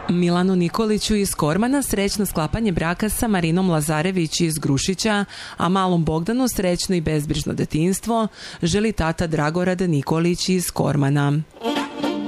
Milanu Nikoliću iz Kormana srećno sklapanje braka sa Marinom Lazarević iz Grušića, a malom Bogdanu srećno i bezbrižno detinjstvo želi tata Dragorad Nikolić iz Kormana.